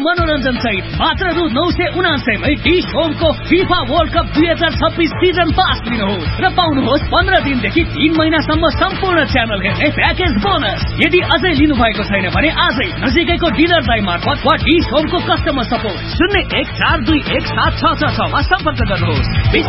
मनोरञ्जन सहित मात्र रु 999 मै dish होमको FIFA world cup 2026 season pass लिनुहोस् र पाउनुहोस् 15 दिनदेखि 3 महिनासम्म सम्पूर्ण च्यानल हेर्ने प्याकेज बोनस। यदि अझै लिनु भएको छैन भने आजै नजिकैको डिलर दाइ मार्फत वा डिश होमको कस्टमर सपोर्ट 0142176666 मा सम्पर्क गर्नुहोस्।